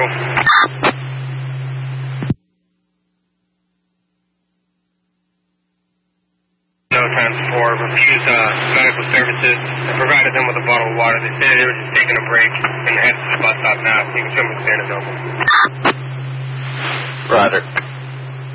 through. No times 4, refused medical services. I provided them with a bottle of water. They said they were just taking a break and headed to the bus stop now. You can show me the stand is open. Roger.